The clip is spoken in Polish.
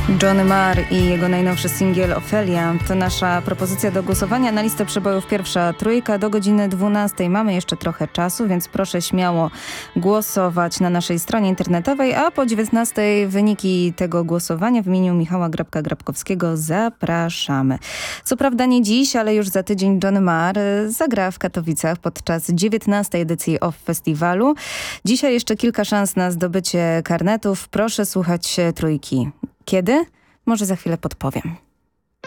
Johnny Marr i jego najnowszy singiel Ophelia to nasza propozycja do głosowania na listę przebojów pierwsza trójka do godziny 12. Mamy jeszcze trochę czasu, więc proszę śmiało głosować na naszej stronie internetowej, a po 19 wyniki tego głosowania w imieniu Michała Grabka-Grabkowskiego zapraszamy. Co prawda nie dziś, ale już za tydzień Johnny Marr zagra w Katowicach podczas 19. edycji OFF Festiwalu. Dzisiaj jeszcze kilka szans na zdobycie karnetów. Proszę słuchać trójki. Kiedy? Może za chwilę podpowiem.